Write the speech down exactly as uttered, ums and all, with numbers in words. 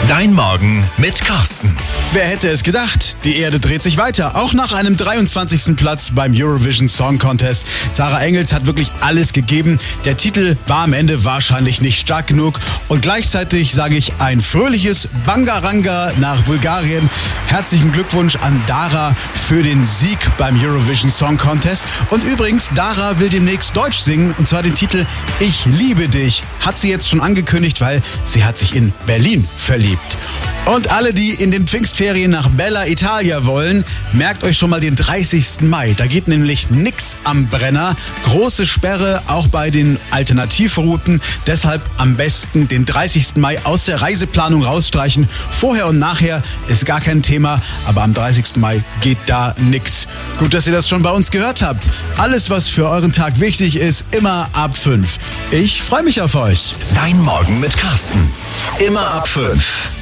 Dein Morgen mit Carsten. Wer hätte es gedacht? Die Erde dreht sich weiter. Auch nach einem dreiundzwanzigsten Platz beim Eurovision Song Contest. Sarah Engels hat wirklich alles gegeben. Der Titel war am Ende wahrscheinlich nicht stark genug. Und gleichzeitig sage ich ein fröhliches Bangaranga nach Bulgarien. Herzlichen Glückwunsch an Dara für den Sieg beim Eurovision Song Contest. Und übrigens, Dara will demnächst Deutsch singen. Und zwar den Titel Ich liebe dich. Hat sie jetzt schon angekündigt, weil sie hat sich in Berlin verliebt. Und alle, die in den Pfingstferien nach Bella Italia wollen, merkt euch schon mal den dreißigsten Mai. Da geht nämlich nix am Brenner. Große Sperre auch bei den Alternativrouten. Deshalb am besten den dreißigsten Mai aus der Reiseplanung rausstreichen. Vorher und nachher ist gar kein Thema, aber am dreißigsten Mai geht da nix. Gut, dass ihr das schon bei uns gehört habt. Alles, was für euren Tag wichtig ist, immer ab fünf. Ich freue mich auf euch. Dein Morgen mit Carsten. Immer ab fünf.